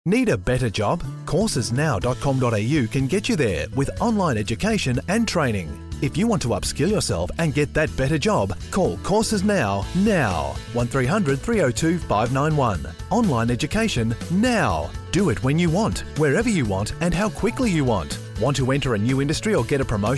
Need a better job? Coursesnow.com.au can get you there with online education and training. If you want to upskill yourself and get that better job, call Courses Now. 1300 302 591. Online education now. Do it when you want, wherever you want, and how quickly you want. Want to enter a new industry or get a promotion?